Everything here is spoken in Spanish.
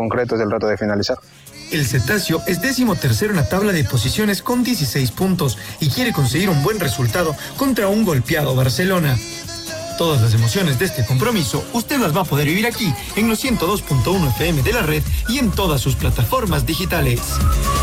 concretos del rato de finalizar. El cetáceo es 13º en la tabla de posiciones con 16 puntos y quiere conseguir un buen resultado contra un golpeado Barcelona. Todas las emociones de este compromiso usted las va a poder vivir aquí en los 102.1 FM de la red y en todas sus plataformas digitales.